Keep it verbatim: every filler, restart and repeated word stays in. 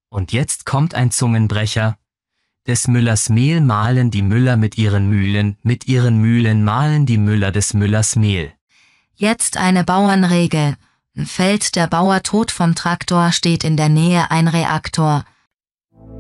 Und jetzt kommt ein Zungenbrecher. Des Müllers Mehl mahlen die Müller mit ihren Mühlen, mit ihren Mühlen mahlen die Müller des Müllers Mehl. Jetzt eine Bauernregel. Fällt der Bauer tot vom Traktor, steht in der Nähe ein Reaktor.